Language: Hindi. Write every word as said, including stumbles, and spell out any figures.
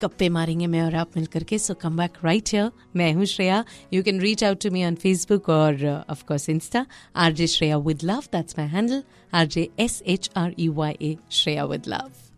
गप्पे मारेंगे मैं और आप मिलकर के. सो कम बैक राइट हियर. मैं हूँ Shreya. You can reach out to me on Facebook और of course Insta. RJ Shreya with love, that's my handle. RJ S H R E Y A, Shreya with love.